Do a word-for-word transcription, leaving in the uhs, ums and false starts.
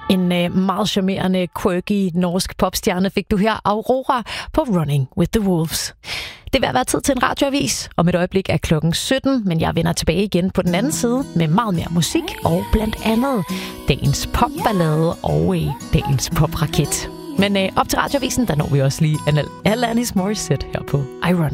En øh, meget charmerende, quirky norsk popstjerne fik du her, Aurora, på Running with the Wolves. Det vil være tid til en radioavis. Om et øjeblik er klokken sytten, men jeg vender tilbage igen på den anden side med meget mere musik og blandt andet dagens popballade og øh, dagens popraket. Men øh, op til radioavisen, der når vi også lige Alanis Morissette her på Ironic.